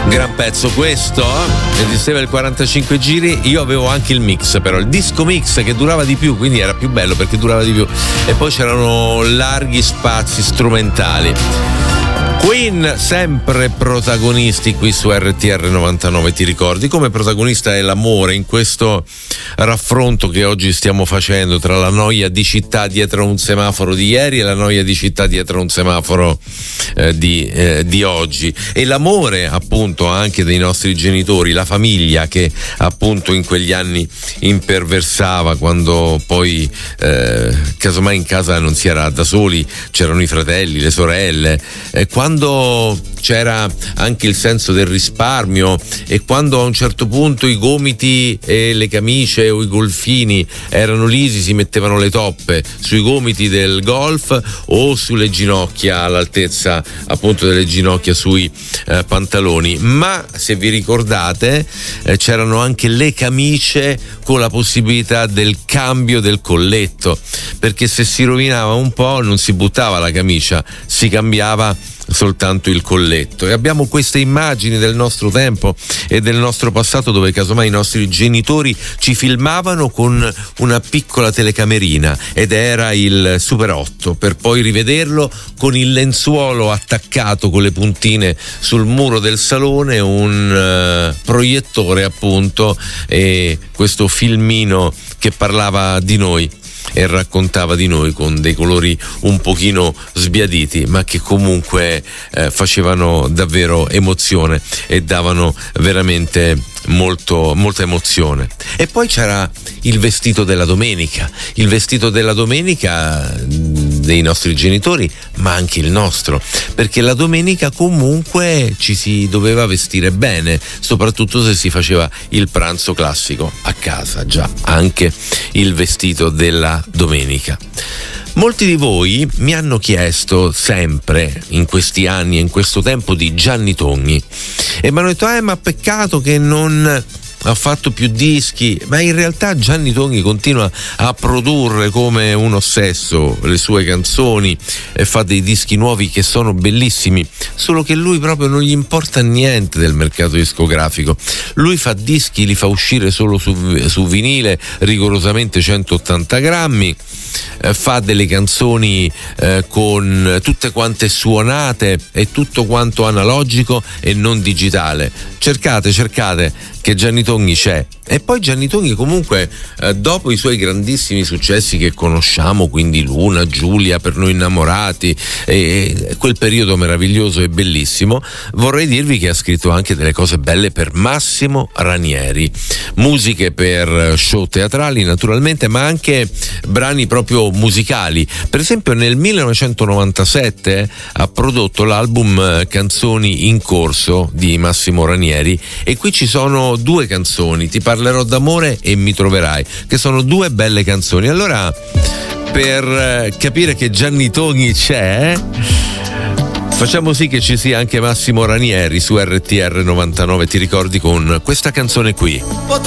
Gran pezzo questo, esisteva il 45 giri, io avevo anche il mix, però il disco mix che durava di più, quindi era più bello perché durava di più, e poi c'erano larghi spazi strumentali. Queen sempre protagonisti qui su RTR 99, ti ricordi? Come protagonista è l'amore in questo raffronto che oggi stiamo facendo tra la noia di città dietro un semaforo di ieri e la noia di città dietro un semaforo di oggi, e l'amore appunto anche dei nostri genitori, la famiglia che appunto in quegli anni imperversava, quando poi casomai in casa non si era da soli, c'erano i fratelli, le sorelle, quando c'era anche il senso del risparmio, e quando a un certo punto i gomiti e le camicie o i golfini erano lisi, si mettevano le toppe sui gomiti del golf o sulle ginocchia, all'altezza appunto delle ginocchia, sui pantaloni. Ma se vi ricordate c'erano anche le camicie con la possibilità del cambio del colletto, perché se si rovinava un po' non si buttava la camicia, si cambiava soltanto il colletto. E abbiamo queste immagini del nostro tempo e del nostro passato, dove casomai i nostri genitori ci filmavano con una piccola telecamerina ed era il Super 8, per poi rivederlo con il lenzuolo attaccato con le puntine sul muro del salone, un proiettore appunto, e questo filmino che parlava di noi e raccontava di noi con dei colori un pochino sbiaditi, ma che comunque facevano davvero emozione e davano veramente molta emozione. E poi c'era il vestito della domenica dei nostri genitori, ma anche il nostro, perché la domenica comunque ci si doveva vestire bene, soprattutto se si faceva il pranzo classico a casa. Già, anche il vestito della domenica. Molti di voi mi hanno chiesto sempre in questi anni e in questo tempo di Gianni Togni, e mi hanno detto ma peccato che non ha fatto più dischi. Ma in realtà Gianni Togni continua a produrre come un ossesso le sue canzoni e fa dei dischi nuovi che sono bellissimi, solo che lui proprio non gli importa niente del mercato discografico. Lui fa dischi, li fa uscire solo su vinile, rigorosamente 180 grammi, fa delle canzoni con tutte quante suonate e tutto quanto analogico e non digitale. Cercate che Gianni Togni c'è. E poi Gianni Togni comunque dopo i suoi grandissimi successi che conosciamo, quindi Luna, Giulia, Per noi innamorati, e quel periodo meraviglioso e bellissimo, vorrei dirvi che ha scritto anche delle cose belle per Massimo Ranieri, musiche per show teatrali naturalmente, ma anche brani proprio musicali. Per esempio nel 1997 ha prodotto l'album Canzoni in corso di Massimo Ranieri, e qui ci sono due canzoni, Ti parlerò d'amore e Mi troverai, che sono due belle canzoni. Allora, per capire che Gianni Togni c'è, facciamo sì che ci sia anche Massimo Ranieri su RTR 99, ti ricordi, con questa canzone qui.